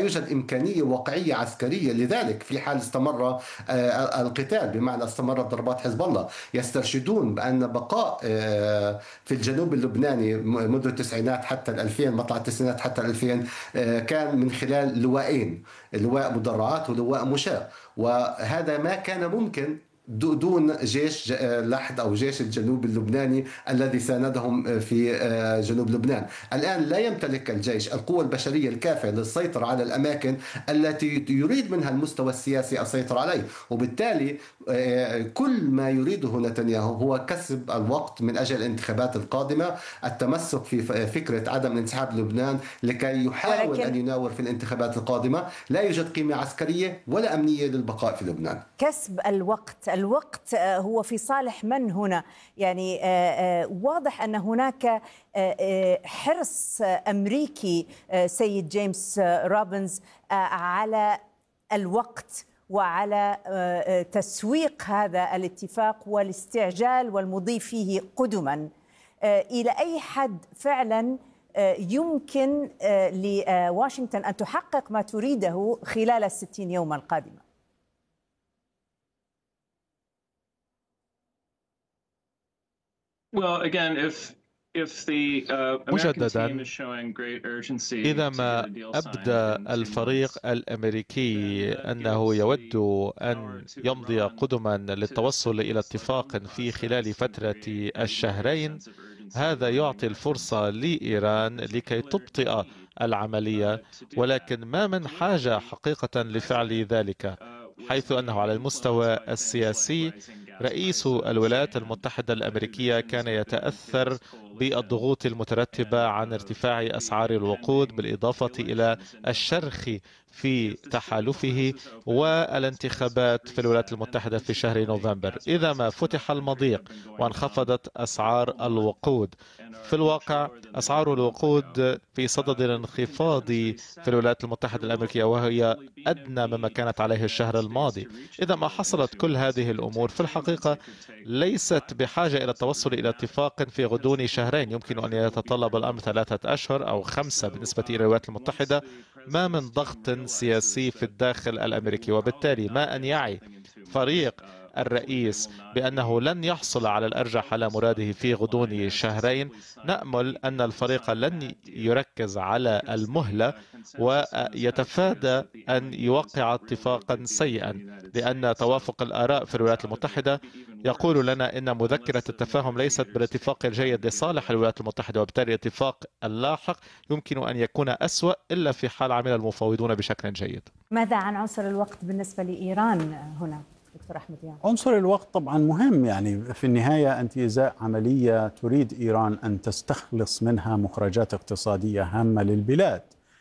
يوجد إمكانية واقعية عسكرية. لذلك في حال استمر القتال، بمعنى استمرت ضربات حزب الله، يسترشدون بأن بقاء في الجنوب اللبناني منذ التسعينات حتى 2000، مطلع التسعينات حتى 2000، كان من خلال لوائين: لواء مدرعات ولواء مشاة. وهذا ما كان ممكن دون جيش لحد أو جيش الجنوب اللبناني الذي ساندهم في جنوب لبنان. الآن لا يمتلك الجيش القوة البشرية الكافية للسيطرة على الأماكن التي يريد منها المستوى السياسي السيطرة عليه. وبالتالي كل ما يريده نتنياهو هو كسب الوقت من أجل الانتخابات القادمة، التمسك في فكرة عدم الانسحاب لبنان لكي يحاول أن يناور في الانتخابات القادمة. لا يوجد قيمة عسكرية ولا أمنية للبقاء في لبنان. كسب الوقت هو في صالح من هنا؟ يعني واضح أن هناك حرص أمريكي سيد جيمس روبنز على الوقت وعلى تسويق هذا الاتفاق والاستعجال والمضي فيه قدما. إلى أي حد فعلا يمكن لواشنطن أن تحقق ما تريده خلال 60 يوما القادمة؟ مجددا، إذا ما أبدى الفريق الأمريكي أنه يود أن يمضي قدما للتوصل إلى اتفاق في خلال فترة الشهرين، هذا يعطي الفرصة لإيران لكي تبطئ العملية، ولكن ما من حاجة حقيقة لفعل ذلك، حيث أنه على المستوى السياسي رئيس الولايات المتحدة الأمريكية كان يتأثر بالضغوط المترتبة عن ارتفاع أسعار الوقود، بالإضافة إلى الشرخ في تحالفه والانتخابات في الولايات المتحدة في شهر نوفمبر. إذا ما فتح المضيق وانخفضت أسعار الوقود، في الواقع أسعار الوقود في صدد الانخفاض في الولايات المتحدة الأمريكية، وهي أدنى مما كانت عليه الشهر الماضي. إذا ما حصلت كل هذه الأمور، في الحقيقة ليست بحاجة إلى التوصل إلى اتفاق في غضون شهرين. يمكن أن يتطلب الأمر 3 أشهر أو 5 بالنسبة إلى الولايات المتحدة، ما من ضغط سياسي في الداخل الأمريكي. وبالتالي ما أن يعي فريق الرئيس بأنه لن يحصل على الأرجح على مراده في غضون شهرين، نأمل أن الفريق لن يركز على المهلة ويتفادى أن يوقع اتفاقا سيئا، لأن توافق الآراء في الولايات المتحدة يقول لنا إن مذكرة التفاهم ليست بالاتفاق الجيد لصالح الولايات المتحدة، وبالتالي الاتفاق اللاحق يمكن أن يكون أسوأ إلا في حال عمل المفاوضون بشكل جيد. ماذا عن عنصر الوقت بالنسبة لإيران هنا دكتور أحمد يان؟ عنصر الوقت طبعا مهم، يعني في النهاية أنت إزاء عملية تريد إيران أن تستخلص منها مخرجات اقتصادية هامة للبلاد.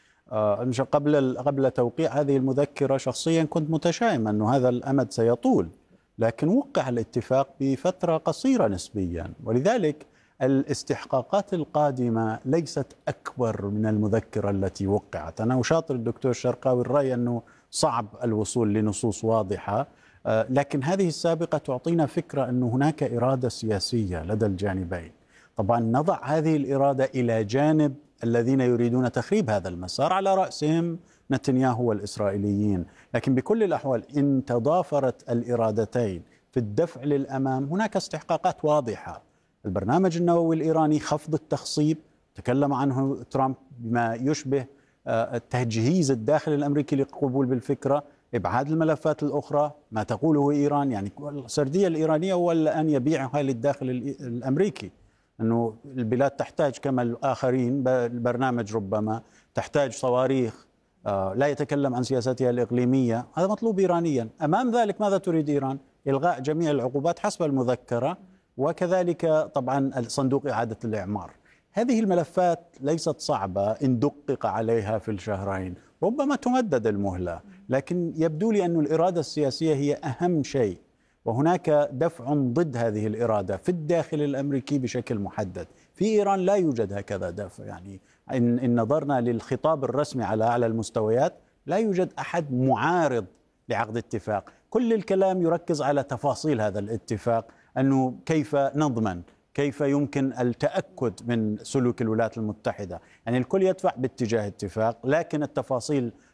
قبل توقيع هذه المذكرة شخصيا كنت متشائم أن هذا الأمد سيطول، لكن وقع الاتفاق بفترة قصيرة نسبيا، ولذلك الاستحقاقات القادمة ليست أكبر من المذكرة التي وقعت. أنا أشاطر الدكتور شرقاوي الرأي أنه صعب الوصول لنصوص واضحة، لكن هذه السابقة تعطينا فكرة أن هناك إرادة سياسية لدى الجانبين. طبعا نضع هذه الإرادة إلى جانب الذين يريدون تخريب هذا المسار، على رأسهم نتنياهو والإسرائيليين، لكن بكل الأحوال إن تضافرت الإرادتين في الدفع للأمام هناك استحقاقات واضحة. البرنامج النووي الإيراني، خفض التخصيب تكلم عنه ترامب بما يشبه التجهيز الداخل الأمريكي للقبول بالفكرة، إبعاد الملفات الأخرى ما تقوله إيران، يعني السردية الإيرانية هو الآن يبيعها للداخل الأمريكي، أنه البلاد تحتاج كما الآخرين البرنامج، ربما تحتاج صواريخ، لا يتكلم عن سياستها الإقليمية، هذا مطلوب إيرانيا. أمام ذلك ماذا تريد إيران؟ إلغاء جميع العقوبات حسب المذكرة، وكذلك طبعا صندوق إعادة الإعمار. هذه الملفات ليست صعبة إن دقق عليها في الشهرين، ربما تمدد المهلة، لكن يبدو لي أن الإرادة السياسية هي أهم شيء، وهناك دفع ضد هذه الإرادة في الداخل الأمريكي بشكل محدد. في إيران لا يوجد هكذا دفع، يعني إن نظرنا للخطاب الرسمي على أعلى المستويات لا يوجد أحد معارض لعقد اتفاق. كل الكلام يركز على تفاصيل هذا الاتفاق، أنه كيف نضمن، كيف يمكن التأكد من سلوك الولايات المتحدة، يعني الكل يدفع باتجاه اتفاق، لكن التفاصيل